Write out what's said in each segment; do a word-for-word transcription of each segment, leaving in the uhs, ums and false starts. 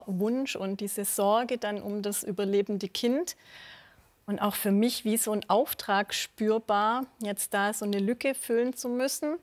Wunsch und diese Sorge dann um das überlebende Kind. Und auch für mich wie so ein Auftrag spürbar, jetzt da so eine Lücke füllen zu müssen.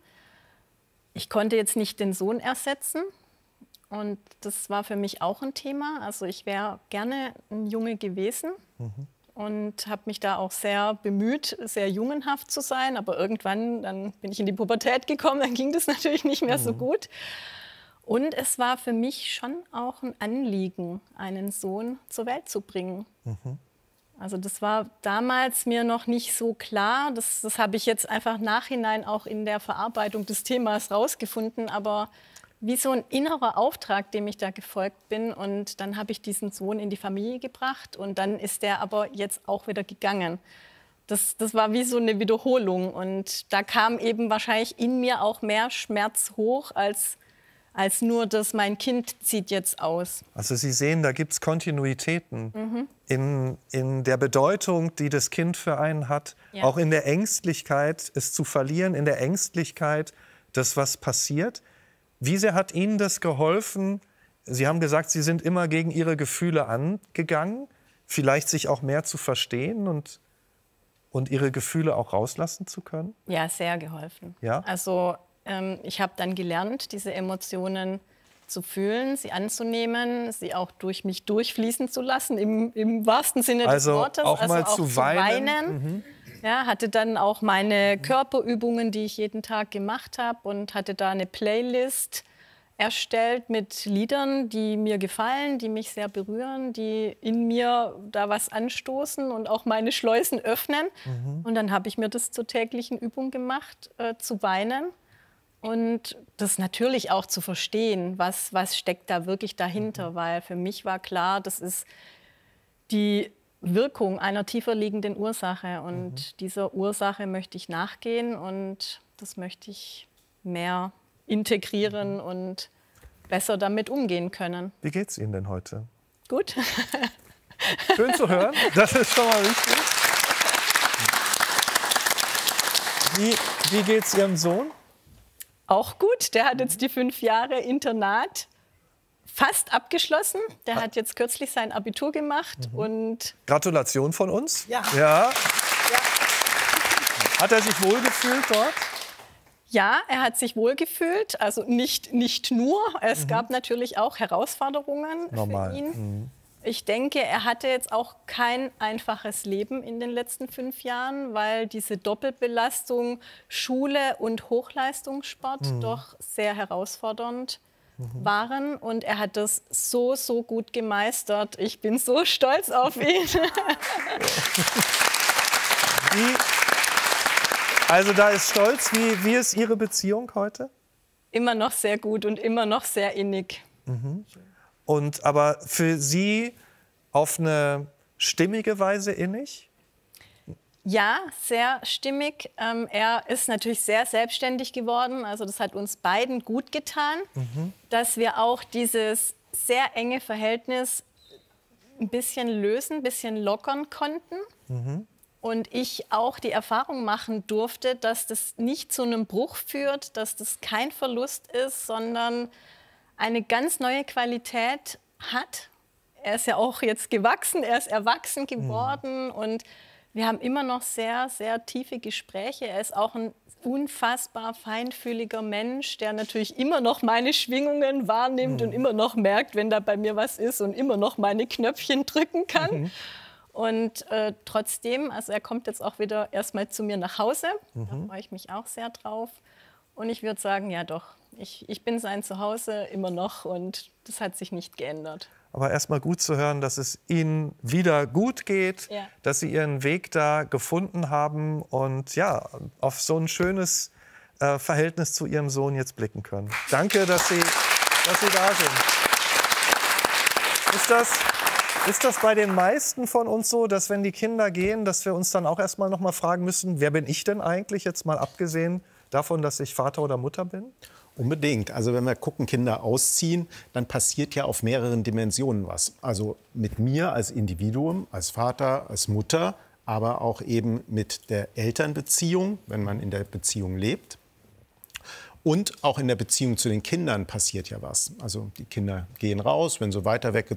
Ich konnte jetzt nicht den Sohn ersetzen. Und das war für mich auch ein Thema. Also ich wäre gerne ein Junge gewesen. Mhm. Und habe mich da auch sehr bemüht, sehr jungenhaft zu sein. Aber irgendwann, dann bin ich in die Pubertät gekommen, dann ging das natürlich nicht mehr mhm. so gut. Und es war für mich schon auch ein Anliegen, einen Sohn zur Welt zu bringen. Mhm. Also das war damals mir noch nicht so klar. Das, das habe ich jetzt einfach nachhinein auch in der Verarbeitung des Themas rausgefunden. Aber wie so ein innerer Auftrag, dem ich da gefolgt bin. Und dann habe ich diesen Sohn in die Familie gebracht. Und dann ist der aber jetzt auch wieder gegangen. Das, das war wie so eine Wiederholung. Und da kam eben wahrscheinlich in mir auch mehr Schmerz hoch, als, als nur, dass mein Kind zieht jetzt aus. Also Sie sehen, da gibt es Kontinuitäten mhm. in, in der Bedeutung, die das Kind für einen hat. Ja. Auch in der Ängstlichkeit, es zu verlieren, in der Ängstlichkeit, dass was passiert. Wie sehr hat Ihnen das geholfen? Sie haben gesagt, Sie sind immer gegen Ihre Gefühle angegangen, vielleicht sich auch mehr zu verstehen und, und Ihre Gefühle auch rauslassen zu können? Ja, sehr geholfen. Ja? Also ähm, ich habe dann gelernt, diese Emotionen zu fühlen, sie anzunehmen, sie auch durch mich durchfließen zu lassen, im, im wahrsten Sinne also des Wortes. Auch also mal auch zu zu weinen. weinen. Mhm. Ja, hatte dann auch meine Körperübungen, die ich jeden Tag gemacht habe, und hatte da eine Playlist erstellt mit Liedern, die mir gefallen, die mich sehr berühren, die in mir da was anstoßen und auch meine Schleusen öffnen. Mhm. Und dann habe ich mir das zur täglichen Übung gemacht, äh, zu weinen und das natürlich auch zu verstehen, was, was steckt da wirklich dahinter, mhm. weil für mich war klar, das ist die Wirkung einer tiefer liegenden Ursache. Und mhm. dieser Ursache möchte ich nachgehen und das möchte ich mehr integrieren mhm. und besser damit umgehen können. Wie geht's Ihnen denn heute? Gut. Schön zu hören, das ist schon mal wichtig. Wie, wie geht's Ihrem Sohn? Auch gut, der hat jetzt die fünf Jahre Internat fast abgeschlossen. Der hat jetzt kürzlich sein Abitur gemacht. Mhm. Und Gratulation von uns. Ja. Ja. Ja. Hat er sich wohlgefühlt dort? Ja, er hat sich wohlgefühlt. Also nicht, nicht nur. Es mhm. gab natürlich auch Herausforderungen Normal. für ihn. Mhm. Ich denke, er hatte jetzt auch kein einfaches Leben in den letzten fünf Jahren, weil diese Doppelbelastung Schule und Hochleistungssport mhm. doch sehr herausfordernd Mhm. waren, und er hat das so, so gut gemeistert. Ich bin so stolz auf ihn. Wie, also da ist Stolz. Wie, wie ist Ihre Beziehung heute? Immer noch sehr gut und immer noch sehr innig. Mhm. Und aber für Sie auf eine stimmige Weise innig? Ja, sehr stimmig. Ähm, er ist natürlich sehr selbstständig geworden. Also das hat uns beiden gut getan, mhm. dass wir auch dieses sehr enge Verhältnis ein bisschen lösen, ein bisschen lockern konnten. Mhm. Und ich auch die Erfahrung machen durfte, dass das nicht zu einem Bruch führt, dass das kein Verlust ist, sondern eine ganz neue Qualität hat. Er ist ja auch jetzt gewachsen, er ist erwachsen geworden mhm. und wir haben immer noch sehr, sehr tiefe Gespräche. Er ist auch ein unfassbar feinfühliger Mensch, der natürlich immer noch meine Schwingungen wahrnimmt mhm. und immer noch merkt, wenn da bei mir was ist, und immer noch meine Knöpfchen drücken kann. Mhm. Und äh, trotzdem, also er kommt jetzt auch wieder erstmal zu mir nach Hause. Mhm. Da freue ich mich auch sehr drauf. Und ich würde sagen, ja doch, ich, ich bin sein Zuhause immer noch, und das hat sich nicht geändert. Aber erst mal gut zu hören, dass es Ihnen wieder gut geht, ja. dass Sie Ihren Weg da gefunden haben und ja, auf so ein schönes äh, Verhältnis zu Ihrem Sohn jetzt blicken können. Danke, dass Sie, dass Sie da sind. Ist das, ist das bei den meisten von uns so, dass wenn die Kinder gehen, dass wir uns dann auch erst mal noch mal fragen müssen, wer bin ich denn eigentlich, jetzt mal abgesehen davon, dass ich Vater oder Mutter bin? Unbedingt. Also wenn wir gucken, Kinder ausziehen, dann passiert ja auf mehreren Dimensionen was. Also mit mir als Individuum, als Vater, als Mutter, aber auch eben mit der Elternbeziehung, wenn man in der Beziehung lebt. Und auch in der Beziehung zu den Kindern passiert ja was. Also die Kinder gehen raus, wenn sie weiter weggezogen